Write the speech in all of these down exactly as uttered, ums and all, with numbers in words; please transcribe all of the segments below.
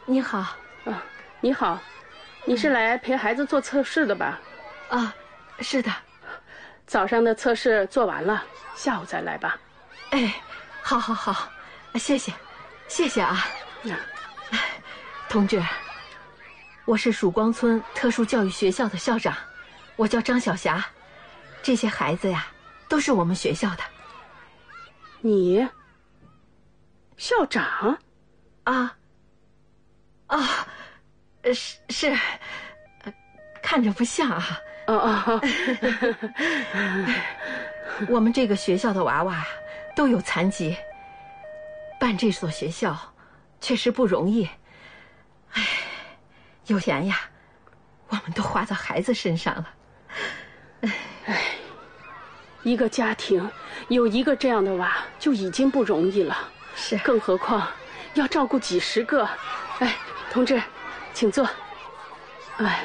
你好。 啊，你好，你是来陪孩子做测试的吧？ 啊，是的。 早上的测试做完了，下午再来吧。 哎，好好好，谢谢，谢谢啊。 嗯， 同志，我是曙光村特殊教育学校的校长，我叫张小霞。这些孩子呀，都是我们学校的。 你？校长？ 啊？啊，是是，看着不像啊。 哦哦， 我们这个学校的娃娃都有残疾，办这所学校确实不容易。哎，有钱呀，我们都花到孩子身上了。 哎，一个家庭有一个这样的娃就已经不容易了， 是， 更何况要照顾几十个。哎，同志，请坐。哎。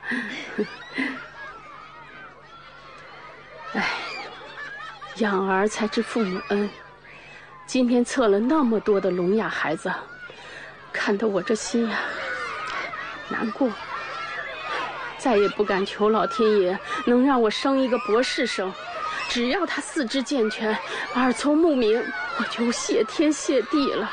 哎，养儿才知父母恩。今天测了那么多的聋哑孩子，看得我这心呀难过，再也不敢求老天爷能让我生一个博士生。只要他四肢健全，耳聪目明，我就谢天谢地了。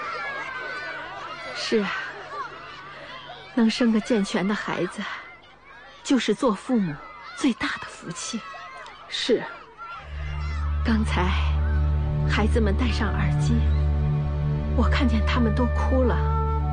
是啊，能生个健全的孩子，就是做父母最大的福气。 是。 刚才孩子们戴上耳机，我看见他们都哭了。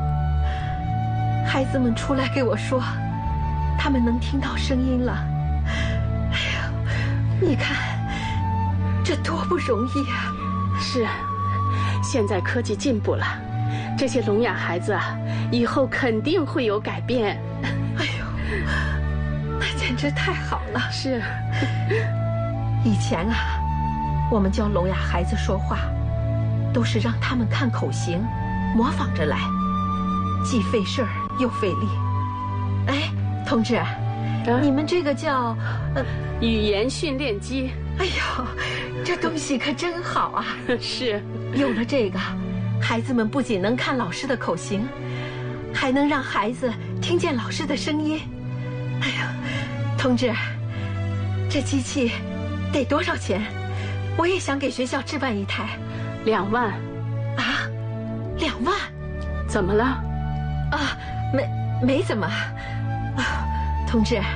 孩子们出来给我说，他们能听到声音了。哎呀，你看，这多不容易啊！ 是，现在科技进步了，这些聋哑孩子啊，以后肯定会有改变。 哎呦，那简直太好了！ 是。 以前啊，我们教聋哑孩子说话，都是让他们看口型，模仿着来，既费事儿又费力。哎，同志，啊、你们这个叫呃语言训练机。 哎呦，这东西可真好啊！ 是， 有了这个，孩子们不仅能看老师的口型，还能让孩子听见老师的声音。哎呀，同志，这机器得多少钱？我也想给学校置办一台。 两万。 啊？两万？ 怎么了？ 啊，没没怎么。啊，同志，